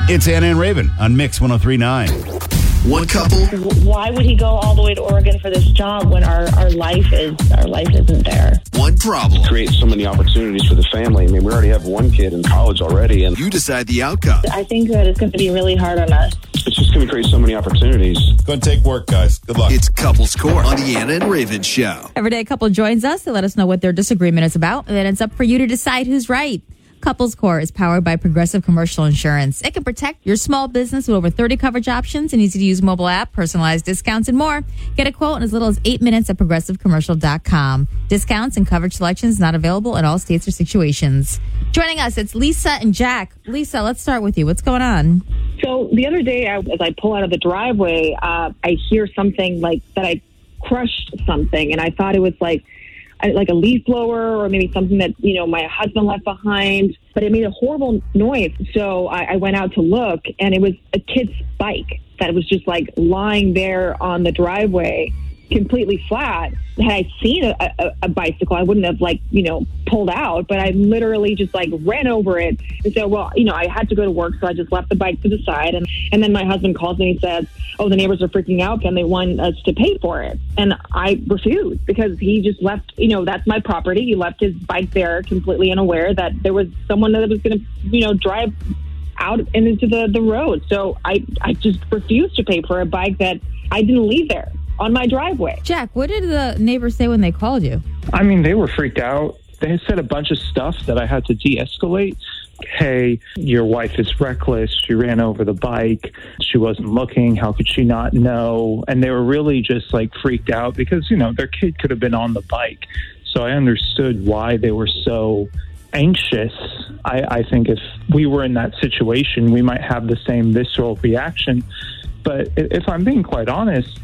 It's Anna and Raven on Mix 103.9. One couple. Why would he go all the way to Oregon for this job when our life isn't there? One problem. Create so many opportunities for the family. I mean, we already have one kid in college already, and You decide the outcome. I think that it's going to be really hard on us. it's just going to create so many opportunities. Going to take work, guys. Good luck. It's Couples Court on the Anna and Raven Show. Every day a couple joins us to let us know what their disagreement is about, and then it's up for you to decide who's right. Couples Core is powered by Progressive Commercial Insurance. It can protect your small business with over 30 coverage options, an easy-to-use mobile app, personalized discounts, and more. Get a quote in as little as 8 minutes at progressivecommercial.com. Discounts and coverage selections not available in all states or situations. Joining us, it's Lisa and Jack. Lisa, let's start with you. What's going on? So the other day, as I pull out of the driveway, I hear something like that I crushed something, and I thought it was like a leaf blower or maybe something that, my husband left behind, but it made a horrible noise. So I went out to look, and it was a kid's bike that was just like lying there on the driveway, completely flat. Had I seen a bicycle, I wouldn't have pulled out, but I literally just ran over it. And so, I had to go to work, so I just left the bike to the side. And then my husband calls me and he says, "Oh, the neighbors are freaking out and they want us to pay for it." And I refused because he just left, that's my property. He left his bike there completely unaware that there was someone that was going to, drive out and into the road. So I just refused to pay for a bike that I didn't leave there on my driveway. Jack, what did the neighbors say when they called you? I mean, they were freaked out. They had said a bunch of stuff that I had to de-escalate. Hey, your wife is reckless. She ran over the bike. She wasn't looking. How could she not know? And they were really just freaked out because, their kid could have been on the bike. So I understood why they were so anxious. I think if we were in that situation, we might have the same visceral reaction. But if I'm being quite honest,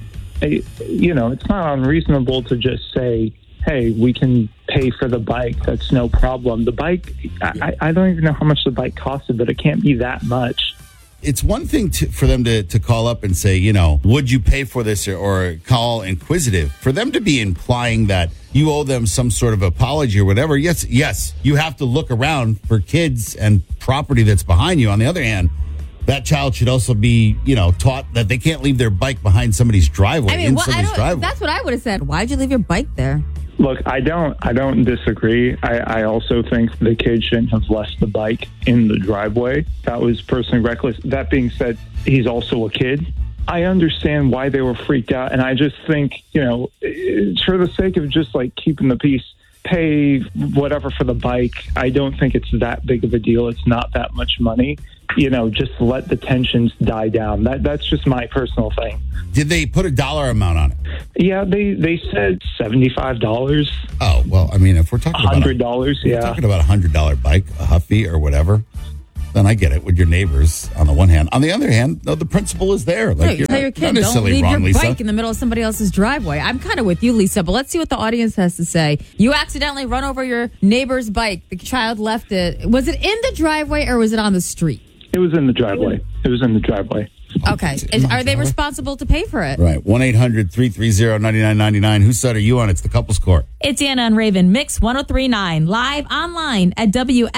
it's not unreasonable to just say, hey, we can pay for the bike. That's no problem. The bike, I don't even know how much the bike costed, but it can't be that much. It's one thing for them to call up and say, would you pay for this or call inquisitive. For them to be implying that you owe them some sort of apology or whatever, yes, you have to look around for kids and property that's behind you. On the other hand, that child should also be, taught that they can't leave their bike behind somebody's driveway. That's what I would have said. Why'd you leave your bike there? Look, I don't disagree. I also think the kid shouldn't have left the bike in the driveway. That was personally reckless. That being said, he's also a kid. I understand why they were freaked out. And I just think, for the sake of just keeping the peace, pay whatever for the bike. I don't think it's that big of a deal. It's not that much money. Just let the tensions die down. That's just my personal thing. Did they put a dollar amount on it? Yeah, they said $75. Oh, well, I mean, if we're talking about $100, yeah. We're talking about a $100 bike, a Huffy or whatever, then I get it with your neighbors on the one hand. On the other hand, no, the principle is there. You tell your kid, don't leave your bike in the middle of somebody else's driveway. I'm kind of with you, Lisa, but let's see what the audience has to say. You accidentally run over your neighbor's bike. The child left it. Was it in the driveway or was it on the street? It was in the driveway. Okay. Are they responsible to pay for it? Right. 1-800-330-9999. Whose side are you on? It's the Couples Court. It's Anna and Raven, Mix 103.9, live online at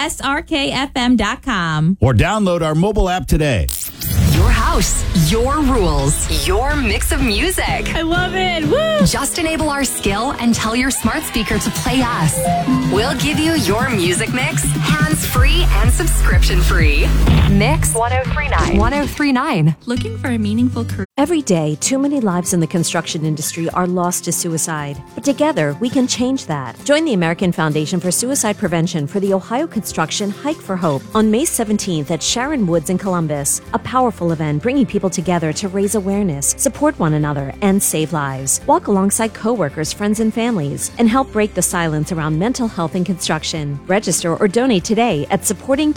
WSRKFM.com. Or download our mobile app today. Your house, your rules, your mix of music. I love it. Woo! Just enable our skill and tell your smart speaker to play us. We'll give you your music mix, hands-free and subscription-free. Mix 103.9. 103.9. Looking for a meaningful career? Every day, too many lives in the construction industry are lost to suicide. But together, we can change that. Join the American Foundation for Suicide Prevention for the Ohio Construction Hike for Hope on May 17th at Sharon Woods in Columbus. A powerful event bringing people together to raise awareness, support one another, and save lives. Walk alongside coworkers, friends, and families, and help break the silence around mental health in construction. Register or donate today at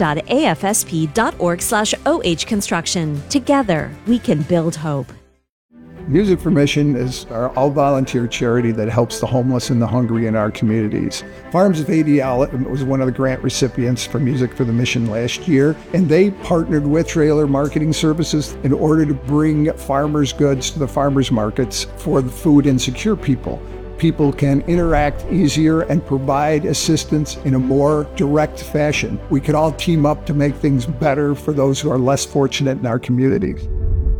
supporting.afsp.org/OH Construction. Together, we can build hope. Music for Mission is our all-volunteer charity that helps the homeless and the hungry in our communities. Farms of ADL was one of the grant recipients for Music for the Mission last year, and they partnered with Trailer Marketing Services in order to bring farmers' goods to the farmers' markets for the food insecure people. people can interact easier and provide assistance in a more direct fashion. We could all team up to make things better for those who are less fortunate in our communities.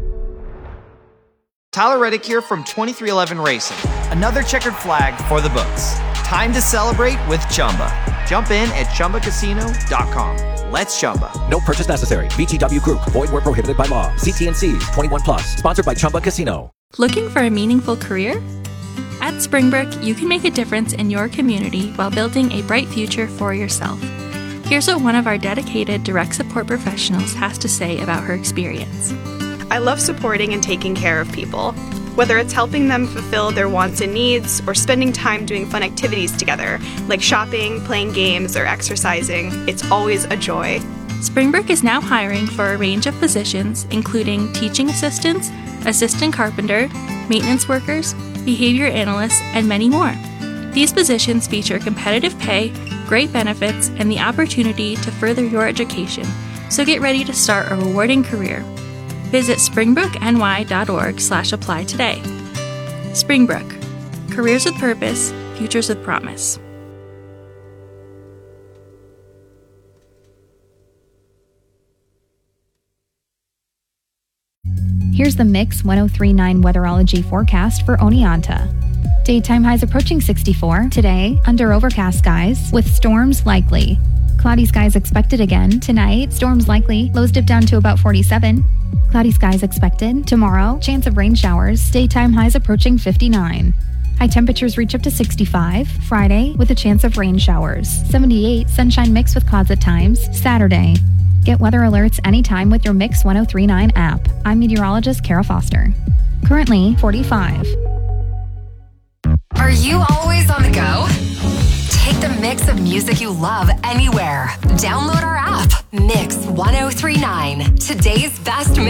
Tyler Reddick here from 2311 Racing. Another checkered flag for the books. Time to celebrate with Chumba. Jump in at ChumbaCasino.com. Let's Chumba. No purchase necessary. VGW Group. Void where prohibited by law. See T&Cs. 21 plus. Sponsored by Chumba Casino. Looking for a meaningful career? At Springbrook, you can make a difference in your community while building a bright future for yourself. Here's what one of our dedicated direct support professionals has to say about her experience. I love supporting and taking care of people. Whether it's helping them fulfill their wants and needs or spending time doing fun activities together, like shopping, playing games, or exercising, it's always a joy. Springbrook is now hiring for a range of positions, including teaching assistants, assistant carpenter, maintenance workers, behavior analysts, and many more. These positions feature competitive pay, great benefits, and the opportunity to further your education, so get ready to start a rewarding career. Visit springbrookny.org/apply today. Springbrook. Careers with purpose, futures with promise. Here's the Mix 1039 weatherology forecast for Oneonta. Daytime highs approaching 64. Today, under overcast skies with storms likely. Cloudy skies expected again. Tonight, storms likely. Lows dip down to about 47. Cloudy skies expected. Tomorrow, chance of rain showers. Daytime highs approaching 59. High temperatures reach up to 65. Friday, with a chance of rain showers. 78, sunshine mixed with clouds at times. Saturday. Get weather alerts anytime with your Mix 1039 app. I'm meteorologist Kara Foster. Currently, 45. Are you always on the go? Take the mix of music you love anywhere. Download our app, Mix 1039. Today's best mix.